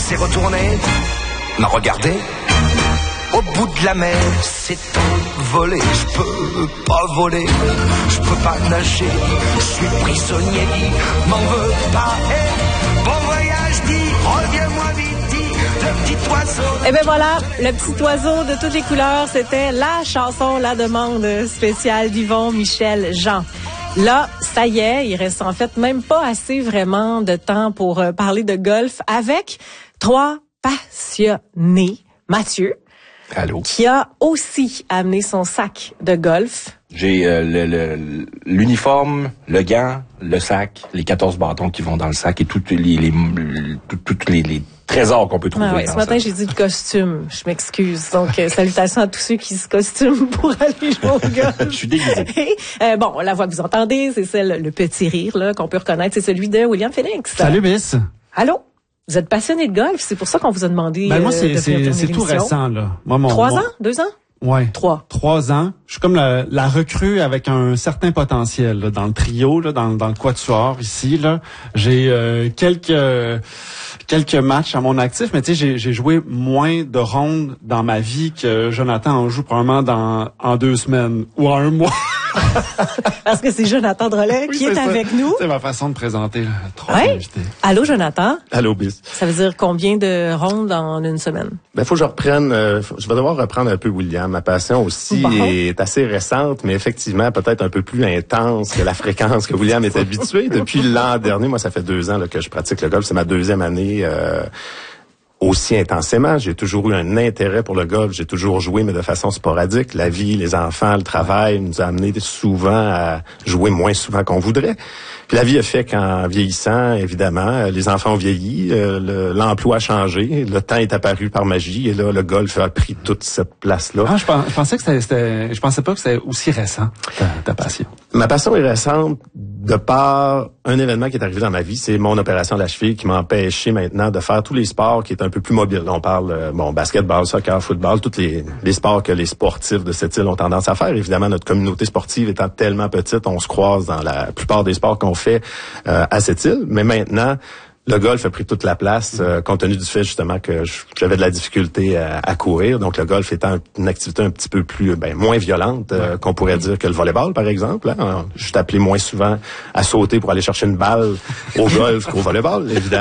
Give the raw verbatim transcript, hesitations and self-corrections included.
s'est retourné, m'a regardé. Au bout de la mer, c'est envolé. Je peux pas voler, je peux pas nager. Je suis prisonnier, dit, m'en veux pas. Hey, bon voyage, dit, reviens-moi vite, dit, le petit oiseau. Et ben voilà, le petit oiseau de toutes les couleurs, c'était la chanson, la demande spéciale d'Yvon Michel Jean. Là, ça y est, il reste en fait même pas assez vraiment de temps pour euh, parler de golf avec trois passionnés. Mathieu. Allô. Qui a aussi amené son sac de golf. J'ai euh, le, le, l'uniforme, le gant, le sac, les quatorze bâtons qui vont dans le sac et tous les, les, tout, tout, les, les trésors qu'on peut trouver. Ah ouais, dans ce matin, ça. j'ai dit le costume. Je m'excuse. Donc, euh, salutations à tous ceux qui se costument pour aller jouer au golf. Je suis déguisé. Et, euh, bon, la voix que vous entendez, c'est celle, le petit rire là qu'on peut reconnaître, c'est celui de William Phoenix. Salut, Miss. Allô? Vous êtes passionné de golf, c'est pour ça qu'on vous a demandé Ben moi, euh, c'est, de c'est, venir c'est tourner tout l'émission. récent, là. Moi, mon, Trois mon... ans? Deux ans? Ouais. Trois. Trois ans. Je suis comme la, la recrue avec un certain potentiel là, dans le trio, là, dans, dans le quatuor ici. Là, j'ai euh, quelques euh, quelques matchs à mon actif, mais tu sais, j'ai, j'ai joué moins de rondes dans ma vie que Jonathan en joue probablement dans en deux semaines ou en un mois. Parce que c'est Jonathan Drolet Oui, qui est, c'est avec ça. nous. C'est ma façon de présenter là, trois Ouais. invités. Allô, Jonathan? Allô, Bis. Ça veut dire combien de rondes en une semaine? Ben, faut que je reprenne, euh, je vais devoir reprendre un peu William. Ma passion aussi Bon. est assez récente, mais effectivement, peut-être un peu plus intense que la fréquence que William est habitué. Depuis l'an dernier, moi, ça fait deux ans là, que je pratique le golf. C'est ma deuxième année, euh, aussi intensément. J'ai toujours eu un intérêt pour le golf. J'ai toujours joué, mais de façon sporadique. La vie, les enfants, le travail nous a amené souvent à jouer moins souvent qu'on voudrait. Puis la vie a fait qu'en vieillissant, évidemment, les enfants ont vieilli, euh, le, l'emploi a changé, le temps est apparu par magie, et là, le golf a pris toute cette place-là. Ah, je, pens, je pensais que c'était, c'était, je pensais pas que c'était aussi récent ta, ta passion. Ma passion est récente de par un événement qui est arrivé dans ma vie, c'est mon opération de la cheville qui m'a empêché maintenant de faire tous les sports qui est un peu plus mobiles. On parle euh, bon basketball, soccer, football, tous les, les sports que les sportifs de cette île ont tendance à faire. Évidemment, notre communauté sportive étant tellement petite, on se croise dans la plupart des sports qu'on fait euh, à cette île. Mais maintenant, le golf a pris toute la place, euh, compte tenu du fait justement que j'avais de la difficulté à, à courir. Donc le golf étant une activité un petit peu plus, ben moins violente euh, ouais. qu'on pourrait dire que le volleyball par exemple. Hein. Je suis appelé moins souvent à sauter pour aller chercher une balle au golf qu'au volleyball, évidemment.